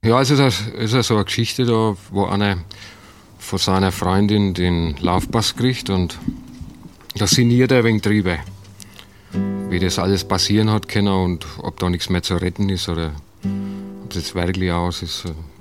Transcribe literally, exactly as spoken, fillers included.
Ja, es ist, eine, es ist so eine Geschichte da, wo einer von seiner Freundin den Laufpass kriegt und da sinniert er ein wenig drüber, wie das alles passieren hat können und ob da nichts mehr zu retten ist oder ob es jetzt wirklich aus ist.